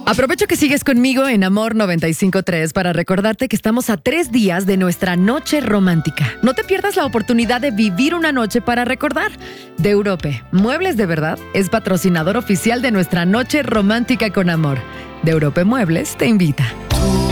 Aprovecho que sigues conmigo en Amor 95.3 para recordarte que estamos a 3 días de nuestra noche romántica. No te pierdas la oportunidad de vivir una noche para recordar. De Europe, Muebles de Verdad es patrocinador oficial de nuestra noche romántica con amor. De Europe Muebles te invita.